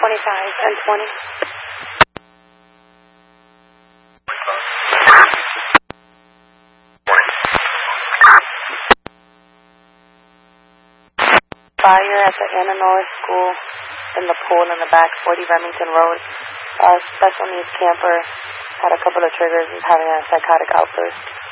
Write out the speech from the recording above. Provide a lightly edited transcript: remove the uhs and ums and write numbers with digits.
1020. Fire at the Illinois School in the pool in the back, 40 Remington Road. Special needs camper had a couple of triggers and having a psychotic outburst.